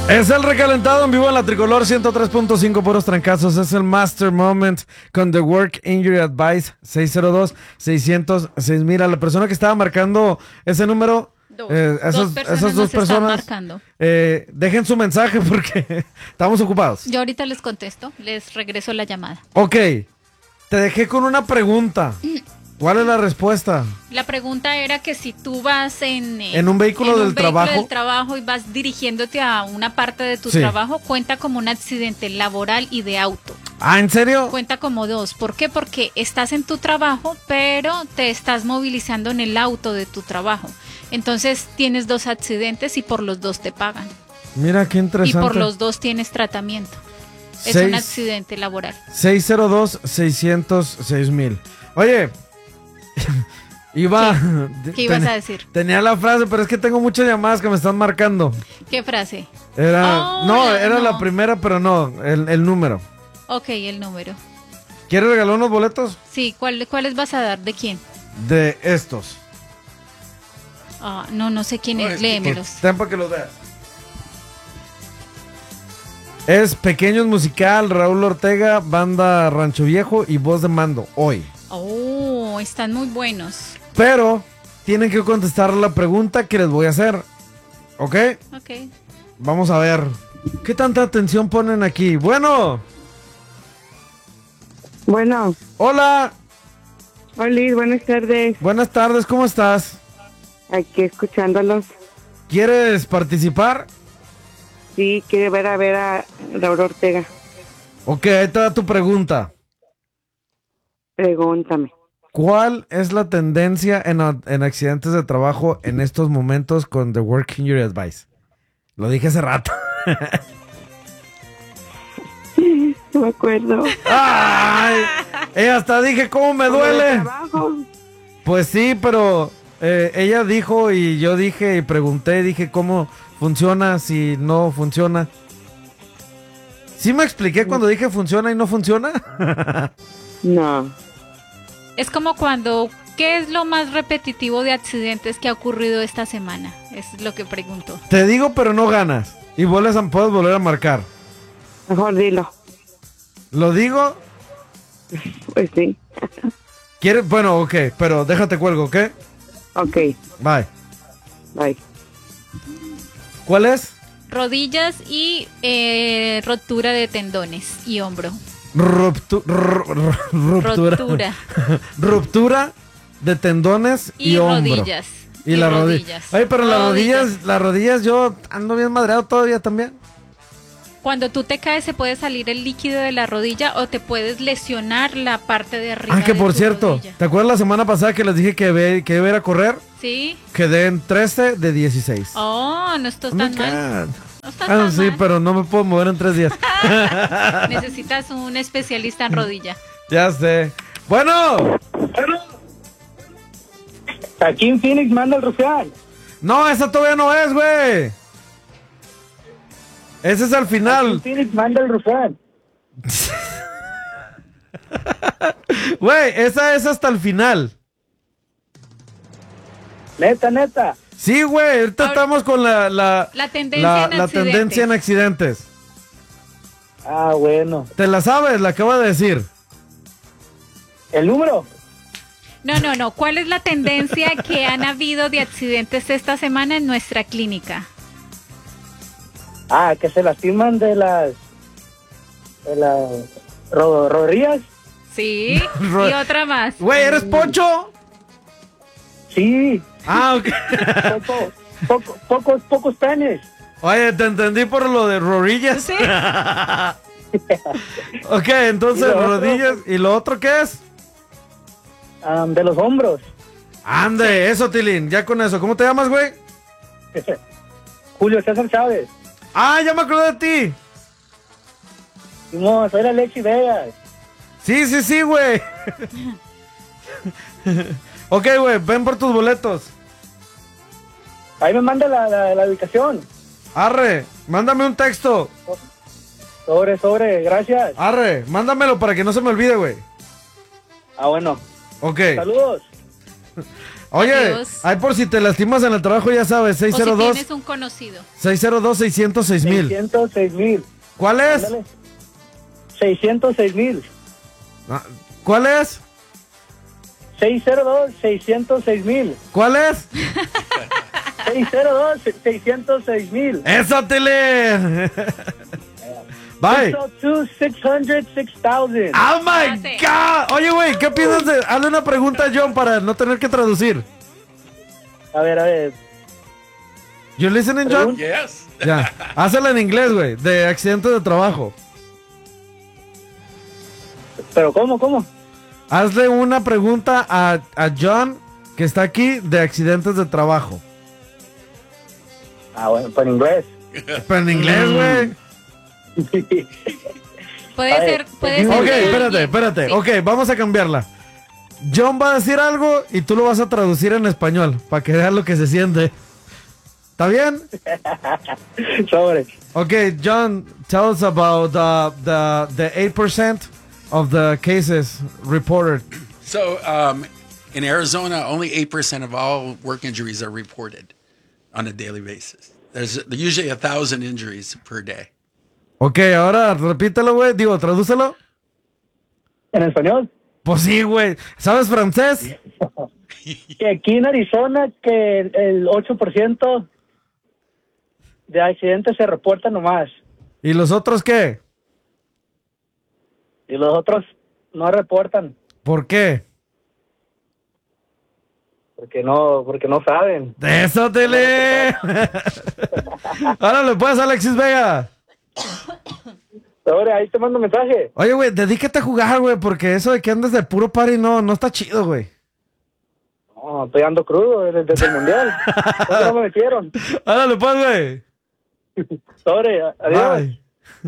Es el recalentado en vivo en la Tricolor 103.5 puros trancazos. Es el Master Moment con The Work Injury Advice 602-600-6000. A la persona que estaba marcando ese número, esas dos personas, dejen su mensaje porque estamos ocupados. Yo ahorita les contesto, les regreso la llamada. Ok, te dejé con una pregunta. ¿Cuál es la respuesta? La pregunta era que si tú vas en un vehículo del trabajo y vas dirigiéndote a una parte de tu trabajo, cuenta como un accidente laboral y de auto. ¿Ah, en serio? Cuenta como dos. ¿Por qué? Porque estás en tu trabajo, pero te estás movilizando en el auto de tu trabajo. Entonces tienes dos accidentes y por los dos te pagan. Mira qué interesante. Y por los dos tienes tratamiento. Es un accidente laboral. 602-600-6000. Oye, ¿Qué ibas a decir? Tenía la frase, pero es que tengo muchas llamadas que me están marcando. ¿Qué frase? Era la primera, pero no, el número. Ok, el número. ¿Quieres regalar unos boletos? Sí, ¿cuáles vas a dar? ¿De quién? De estos. No sé quién es, léemelos. Ten para que los veas. Es Pequeños Musical, Raúl Ortega, Banda Rancho Viejo y Voz de Mando, hoy. Están muy buenos. Pero tienen que contestar la pregunta que les voy a hacer. ¿Ok? Ok. Vamos a ver. ¿Qué tanta atención ponen aquí? Bueno. Hola. Hola, buenas tardes. Buenas tardes, ¿cómo estás? Aquí escuchándolos. ¿Quieres participar? Sí, quiero ver a Raúl Ortega. Ok, ahí te da tu pregunta. Pregúntame. ¿Cuál es la tendencia en accidentes de trabajo en estos momentos con The Work Injury Advice? Lo dije hace rato. No me acuerdo. ¡Ay! Hasta dije, ¿cómo me duele? Pues sí, pero ella dijo y yo dije y pregunté, dije, ¿cómo funciona si no funciona? ¿Sí me expliqué cuando dije funciona y no funciona? No. Es como ¿qué es lo más repetitivo de accidentes que ha ocurrido esta semana? Es lo que pregunto. Te digo, pero no ganas. Y puedes volver a marcar. Mejor dilo. ¿Lo digo? Pues sí. ¿Quieres? Bueno, ok, pero déjate cuelgo, ¿ok? Ok. Bye. Bye. ¿Cuál es? Rodillas y rotura de tendones y hombro. Ruptura. Ruptura de tendones y hombro. Rodillas. Y las rodillas. Ay, pero las rodillas yo ando bien madreado todavía también. Cuando tú te caes se puede salir el líquido de la rodilla o te puedes lesionar la parte de arriba. Que por cierto, rodilla. ¿Te acuerdas la semana pasada que les dije que iba a ir a correr? Sí. Quedé en 13 de 16. No estás tan mal. No estás tan mal. Sí, pero no me puedo mover en 3 días. Necesitas un especialista en rodilla. Ya sé. Bueno. Aquí en Phoenix manda el Rufián. No, esa todavía no es, güey. Ese es al final. Aquí en Phoenix manda el Rufián. Güey, esa es hasta el final. Neta. Sí, güey, ahorita estamos con la tendencia en accidentes. Bueno. ¿Te la sabes? La acabo de decir. ¿El número? No. ¿Cuál es la tendencia que han habido de accidentes esta semana en nuestra clínica? Que se lastiman de las rodillas. Sí, y otra más. Güey, ¿eres Pocho? Sí. Ok. Pocos penes. Oye, te entendí por lo de rodillas. Sí. Ok, entonces rodillas. ¿Y lo otro qué es? De los hombros. Ande, eso, Tilín. Ya con eso. ¿Cómo te llamas, güey? Julio César Chávez. Ya me acordé de ti. No, soy la Lexi Vegas. Sí, güey. Ok, güey, ven por tus boletos. Ahí me manda la ubicación. Arre, mándame un texto. Sobre, gracias. Arre, mándamelo para que no se me olvide, güey. Bueno. Ok. Saludos. Oye, Adiós. ahí por si te lastimas en el trabajo, ya sabes, O si 602 tienes un conocido. 606-606-1000. 606,000. ¿Cuál es? Ándale. 606,000. Ah, ¿cuál es? 602-606,000. ¿Cuál es? 602-606,000. ¡Eso, Tele! Bye. 602-600-6000. ¡Oh, my God! Oye, güey, ¿qué piensas de...? Hazle una pregunta a John para no tener que traducir. A ver. ¿You listening, John? Yes. Ya. Hazla en inglés, güey, de accidentes de trabajo. ¿Pero cómo? Hazle una pregunta a John, que está aquí, de accidentes de trabajo. Ah, bueno, pues en inglés. Pero en inglés, güey. Puede A ver, ser, puede ser. Ok, de espérate. Sí. Ok, vamos a cambiarla. John va a decir algo y tú lo vas a traducir en español, para que veas lo que se siente. ¿Está bien? Sobre. Ok, John, tell us about the 8% of the cases reported. So, in Arizona, only 8% of all work injuries are reported on a daily basis. There's usually 1,000 injuries per day. Ok, ahora repítelo, güey. Digo, tradúcelo. ¿En español? Pues sí, güey. ¿Sabes francés? Que aquí en Arizona que el 8% de accidentes se reportan nomás. ¿Y los otros qué? Y los otros no reportan ¿Por qué? porque no saben. ¡Eso, Tele! Ahora le puedes, Alexis Vega. Sobre, ahí te mando mensaje. Oye, güey, dedícate a jugar, güey, porque eso de que andes de puro party no está chido, güey. No, estoy ando crudo desde el mundial. ¿Cómo no me metieron? Ahora le puedes, güey. Sobre, adiós. Bye.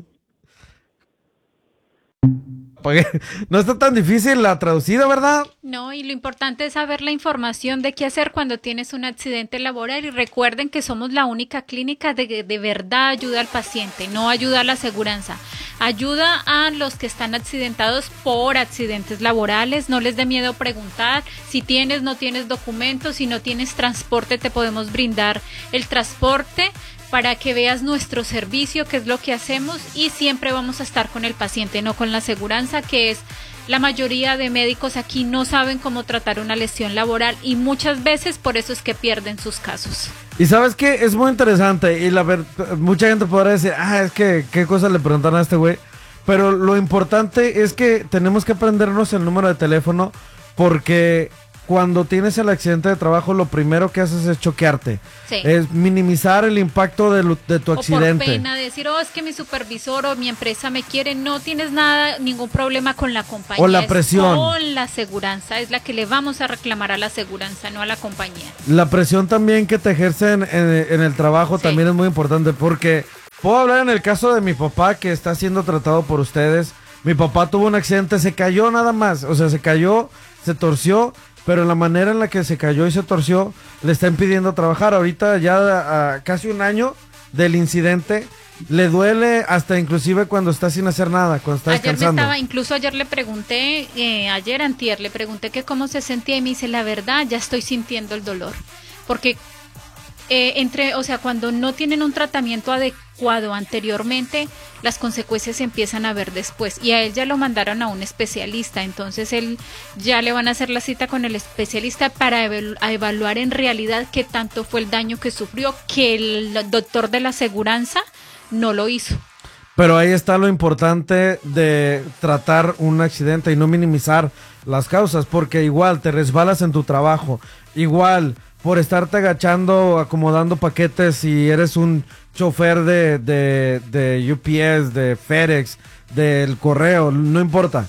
Porque no está tan difícil la traducida, ¿verdad? No, y lo importante es saber la información de qué hacer cuando tienes un accidente laboral y recuerden que somos la única clínica de verdad ayuda al paciente, no ayuda a la aseguranza. Ayuda a los que están accidentados por accidentes laborales, no les dé miedo preguntar si tienes, no tienes documentos, si no tienes transporte, te podemos brindar el transporte para que veas nuestro servicio, qué es lo que hacemos y siempre vamos a estar con el paciente, no con la aseguranza, que es la mayoría de médicos aquí no saben cómo tratar una lesión laboral y muchas veces por eso es que pierden sus casos. Y sabes qué, es muy interesante y mucha gente podrá decir, es que qué cosa le preguntaron a este güey, pero lo importante es que tenemos que aprendernos el número de teléfono porque cuando tienes el accidente de trabajo lo primero que haces es choquearte, Sí. es minimizar el impacto de tu accidente. O por pena decir, es que mi supervisor o mi empresa me quiere, no tienes ningún problema con la compañía. O la es presión. con la aseguranza, es la que le vamos a reclamar a la aseguranza, no a la compañía. La presión también que te ejercen en el trabajo Sí. también es muy importante porque puedo hablar en el caso de mi papá que está siendo tratado por ustedes. Mi papá tuvo un accidente, se cayó nada más, o sea, se cayó, se torció, pero la manera en la que se cayó y se torció le está impidiendo trabajar. Ahorita ya a casi un año del incidente, le duele hasta inclusive cuando está sin hacer nada, cuando está descansando. Incluso ayer le pregunté, antier, le pregunté que cómo se sentía y me dice, la verdad, ya estoy sintiendo el dolor. Porque cuando no tienen un tratamiento adecuado anteriormente, las consecuencias se empiezan a ver después. Y a él ya lo mandaron a un especialista, entonces él ya le van a hacer la cita con el especialista para evaluar en realidad qué tanto fue el daño que sufrió, que el doctor de la aseguranza no lo hizo. Pero ahí está lo importante de tratar un accidente y no minimizar las causas, porque igual te resbalas en tu trabajo, igual por estarte agachando, acomodando paquetes si eres un chofer de UPS, de FedEx, del correo, no importa.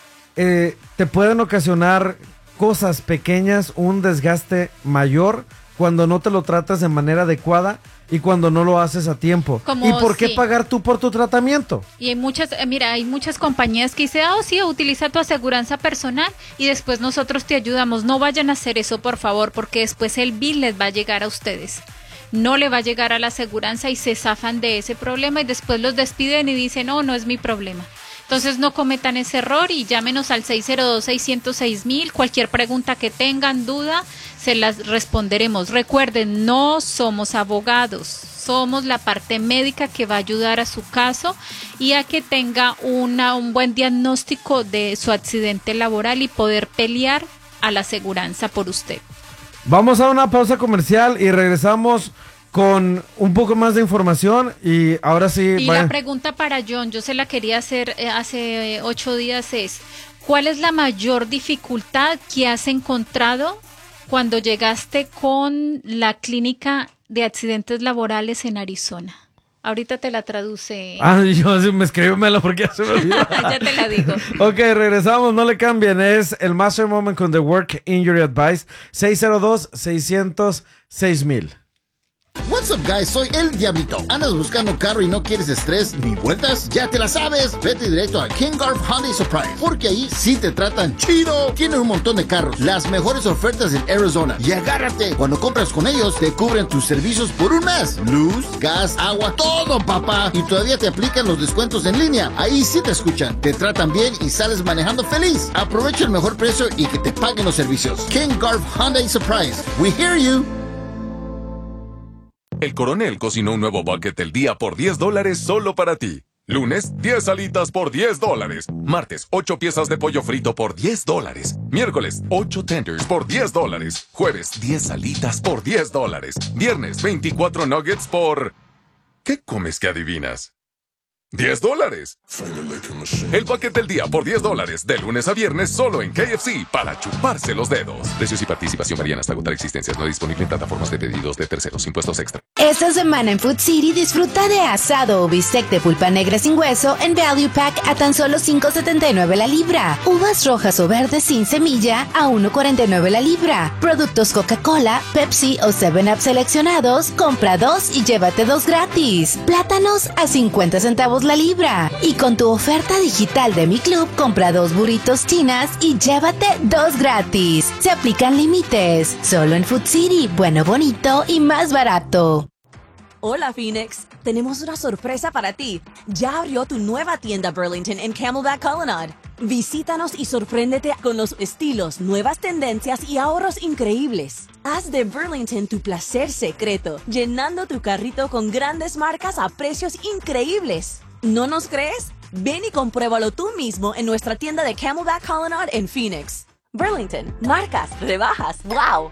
Te pueden ocasionar cosas pequeñas, un desgaste mayor cuando no te lo tratas de manera adecuada y cuando no lo haces a tiempo. ¿Y por qué pagar tú por tu tratamiento? Y hay muchas compañías que dicen, sí, utiliza tu aseguranza personal y después nosotros te ayudamos. No vayan a hacer eso, por favor, porque después el bill les va a llegar a ustedes. No le va a llegar a la aseguranza y se zafan de ese problema y después los despiden y dicen, no es mi problema. Entonces no cometan ese error y llámenos al 602-606-1000. Cualquier pregunta que tengan, duda, se las responderemos. Recuerden, no somos abogados, somos la parte médica que va a ayudar a su caso y a que tenga un buen diagnóstico de su accidente laboral y poder pelear a la aseguranza por usted. Vamos a una pausa comercial y regresamos con un poco más de información y ahora sí... Y la pregunta para John, yo se la quería hacer hace 8 días es, ¿cuál es la mayor dificultad que has encontrado cuando llegaste con la clínica de accidentes laborales en Arizona? Ahorita te la traduce. Yo me escríbemela porque ya se me olvidó. Ya te la digo. Ok, regresamos, no le cambien. Es el Master Moment con The Work Injury Advice. 602-600-6000. What's up, guys? Soy El Diablito. ¿Andas buscando carro y no quieres estrés ni vueltas? Ya te la sabes. Vete directo a King Garf Hyundai Surprise, porque ahí sí te tratan chido. Tienen un montón de carros, las mejores ofertas en Arizona. Y agárrate, cuando compras con ellos, te cubren tus servicios por un mes. Luz, gas, agua, todo, papá. Y todavía te aplican los descuentos en línea. Ahí sí te escuchan, te tratan bien y sales manejando feliz. Aprovecha el mejor precio y que te paguen los servicios. King Garf Hyundai Surprise. We hear you. El Coronel cocinó un nuevo bucket del día por $10 solo para ti. Lunes, 10 alitas por $10. Martes, 8 piezas de pollo frito por $10. Miércoles, 8 tenders por $10. Jueves, 10 alitas por $10. Viernes, 24 nuggets por... ¿Qué comes que adivinas? $10. El paquete del día por $10, de lunes a viernes solo en KFC para chuparse los dedos. Precios y participación varían hasta agotar existencias. No disponible en plataformas de pedidos de terceros. Impuestos extra. Esta semana en Food City disfruta de asado o bistec de pulpa negra sin hueso en Value Pack a tan solo $5.79 la libra. Uvas rojas o verdes sin semilla a $1.49 la libra. Productos Coca-Cola, Pepsi o 7-Up seleccionados, compra 2 y llévate 2 gratis. Plátanos a 50 centavos la libra. Y con tu oferta digital de Mi Club, compra 2 burritos chinas y llévate 2 gratis. Se aplican límites. Solo en Food City, bueno, bonito y más barato. Hola Phoenix, tenemos una sorpresa para ti. Ya abrió tu nueva tienda Burlington en Camelback Colonnade. Visítanos y sorpréndete con los estilos, nuevas tendencias y ahorros increíbles. Haz de Burlington tu placer secreto, llenando tu carrito con grandes marcas a precios increíbles. ¿No nos crees? Ven y compruébalo tú mismo en nuestra tienda de Camelback Colonnade en Phoenix. Burlington, marcas, rebajas, ¡wow!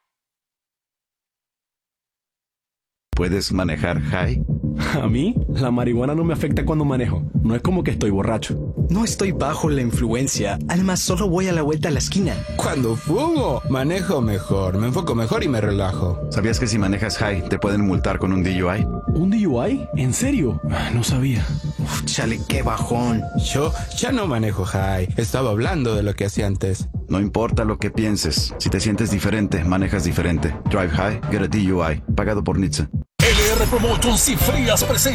¿Puedes manejar high? A mí, la marihuana no me afecta cuando manejo. No es como que estoy borracho. No estoy bajo la influencia. Además, solo voy a la vuelta a la esquina. Cuando fumo, manejo mejor, me enfoco mejor y me relajo. ¿Sabías que si manejas high te pueden multar con un DUI? ¿Un DUI? ¿En serio? No sabía. Uf, chale, qué bajón. Yo ya no manejo high. Estaba hablando de lo que hacía antes. No importa lo que pienses. Si te sientes diferente, manejas diferente. Drive high, get a DUI. Pagado por NHTSA. LR Promotions y Frías presenta